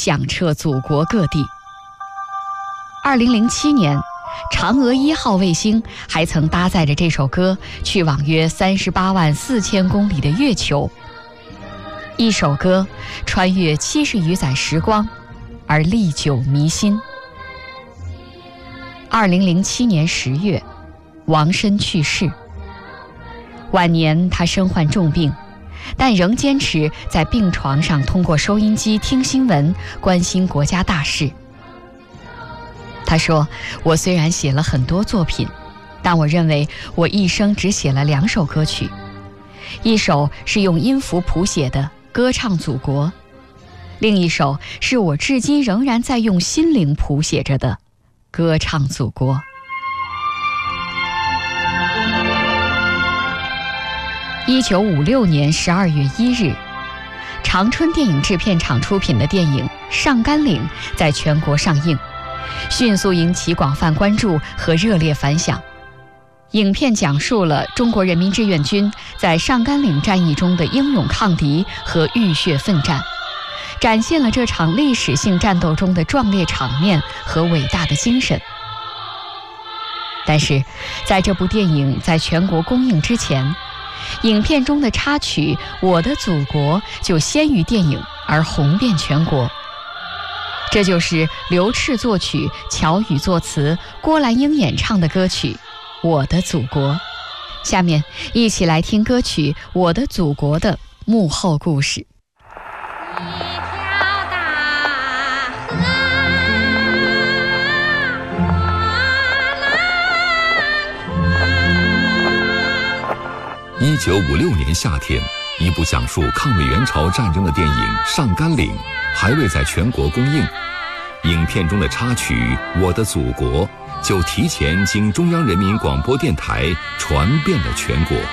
响彻祖国各地。2007年，嫦娥1号卫星还曾搭载着这首歌去往约38万4千公里的月球。一首歌穿越70余载时光，而历久弥新。2007年10月，王申去世。晚年他身患重病，但仍坚持在病床上通过收音机听新闻，关心国家大事。他说，我虽然写了很多作品，但我认为我一生只写了2首歌曲，一首是用音符谱写的歌唱祖国，另一首是我至今仍然在用心灵谱写着的歌唱祖国。1956年12月1日，长春电影制片厂出品的电影《上甘岭》在全国上映，迅速引起广泛关注和热烈反响。影片讲述了中国人民志愿军在上甘岭战役中的英勇抗敌和浴血奋战，展现了这场历史性战斗中的壮烈场面和伟大的精神。但是，在这部电影在全国公映之前，影片中的插曲《我的祖国》就先于电影而红遍全国。这就是刘炽作曲、乔羽作词、郭兰英演唱的歌曲《我的祖国》。下面一起来听歌曲《我的祖国》的幕后故事。 1956年夏天，一部讲述抗美援朝战争的电影《上甘岭》还未在全国公映，影片中的插曲《我的祖国》就提前经中央人民广播电台传遍了全国。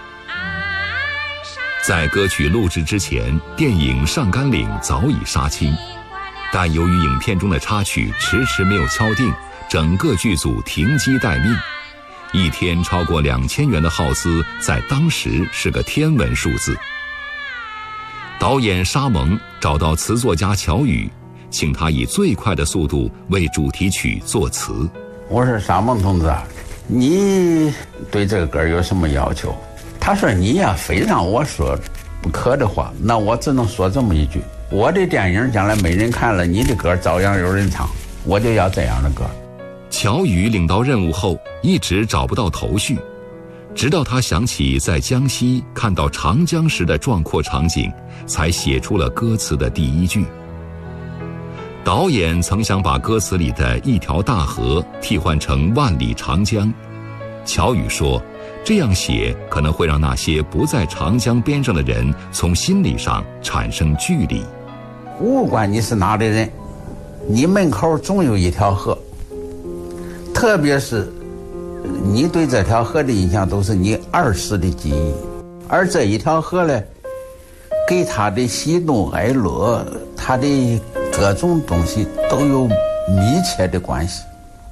在歌曲录制之前，电影《上甘岭》早已杀青，但由于影片中的插曲迟迟没有敲定，整个剧组停机待命。一天超过2000元的耗资在当时是个天文数字。导演沙蒙找到词作家乔羽，请他以最快的速度为主题曲作词。 我说沙蒙同志，你对这个歌有什么要求？他说你呀，非让我说不可的话，那我只能说这么一句：我的电影将来没人看了，你的歌照样有人唱，我就要这样的歌。 乔羽领到任务后一直找不到头绪，直到他想起在江西看到长江时的壮阔场景，才写出了歌词的第一句。导演曾想把歌词里的一条大河替换成万里长江，乔羽说，这样写可能会让那些不在长江边上的人从心理上产生距离。 不管你是哪里人，你门口总有一条河，特别是你对这条河的印象都是你儿时的记忆，而这一条河呢，给他的喜怒哀乐，他的各种东西都有密切的关系。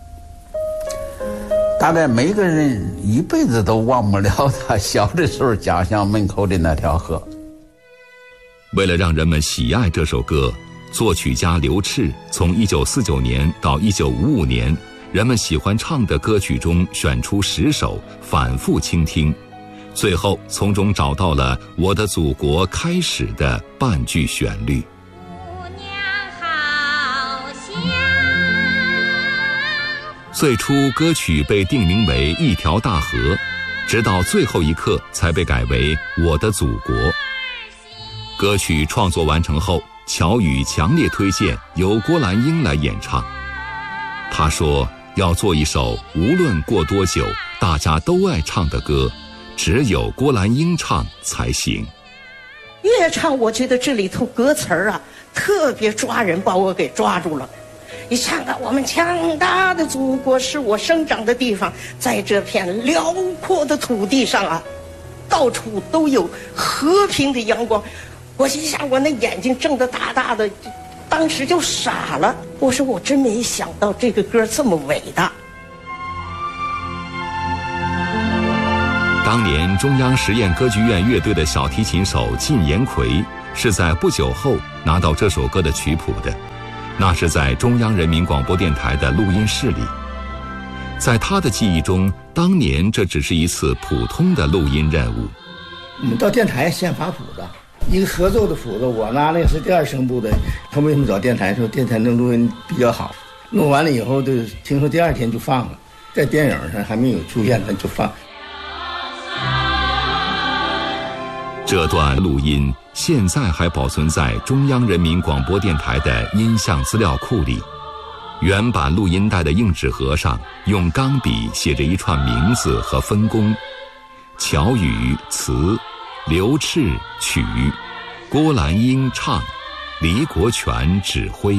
大概每个人一辈子都忘不了他小的时候家乡门口的那条河。 为了让人们喜爱这首歌，作曲家刘炽从1949年到1955年人们喜欢唱的歌曲中选出10首，反复倾听，最后从中找到了《我的祖国》开始的半句旋律。最初歌曲被定名为一条大河，直到最后一刻才被改为我的祖国。歌曲创作完成后，乔羽强烈推荐由郭兰英来演唱。他说，要做一首无论过多久大家都爱唱的歌，只有郭兰英唱才行。 越唱我觉得这里头歌词啊特别抓人，把我给抓住了。你唱啊，我们强大的祖国是我生长的地方，在这片辽阔的土地上啊，到处都有和平的阳光。我一下我那眼睛睁得大大的，当时就傻了。我说我真没想到这个歌这么伟大。 当年中央实验歌剧院乐队的小提琴手靳延奎是在不久后拿到这首歌的曲谱的，那是在中央人民广播电台的录音室里。在他的记忆中，当年这只是一次普通的录音任务。 我们到电台先发谱子，一个合奏的谱子，我拿那个是第二声部的。他为什么找电台？说电台能录音比较好。弄完了以后，就听说第二天就放了，在电影上还没有出现，他就放。 这段录音现在还保存在中央人民广播电台的音像资料库里。原版录音带的硬纸盒上用钢笔写着一串名字和分工：乔羽词，刘炽曲，郭兰英唱，李国权指挥。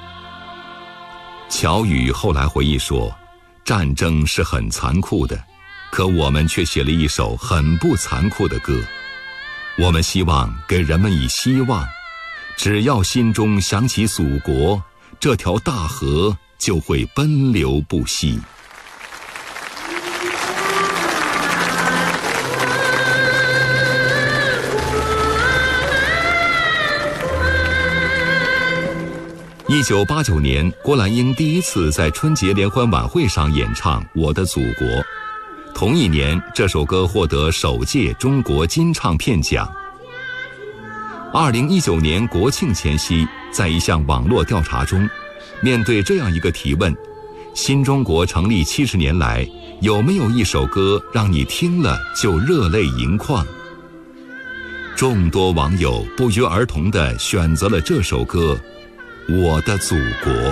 乔羽后来回忆说，战争是很残酷的，可我们却写了一首很不残酷的歌。我们希望给人们以希望，只要心中想起祖国，这条大河就会奔流不息。1989年，郭兰英第一次在春节联欢晚会上演唱《我的祖国》。同一年，这首歌获得首届中国金唱片奖。2019年国庆前夕，在一项网络调查中，面对这样一个提问：新中国成立70年来，有没有一首歌让你听了就热泪盈眶？众多网友不约而同地选择了这首歌《我的祖国》。